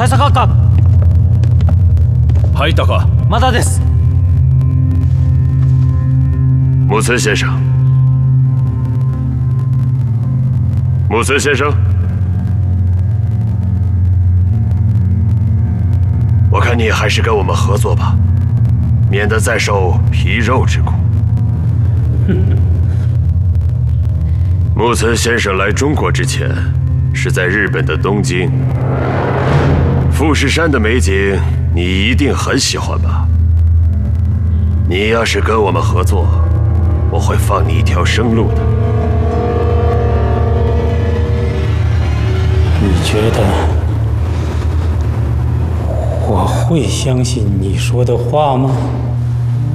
大佐閣下。 入ったか？ まだです。 木村先生，木村先生，我看你还是跟我们合作吧，免得再受皮肉之苦。木村先生来中国之前是在日本的东京，富士山的美景你一定很喜欢吧？你要是跟我们合作，我会放你一条生路的。 你觉得我会相信你说的话吗？